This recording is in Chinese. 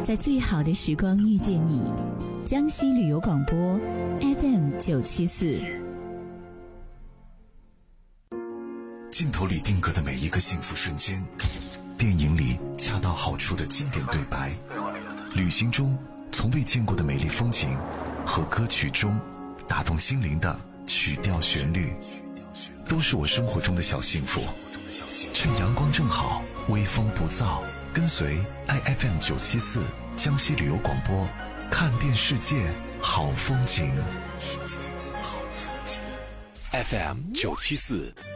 在最好的时光遇见你。江西旅游广播 FM974。 镜头里定格的每一个幸福瞬间，电影里恰到好处的经典对白，旅行中从未见过的美丽风景，和歌曲中打动心灵的曲调旋律，都是我生活中的小幸福。趁阳光正好，微风不燥，跟随 IFM974 江西旅游广播，看遍世界好风景。 FM974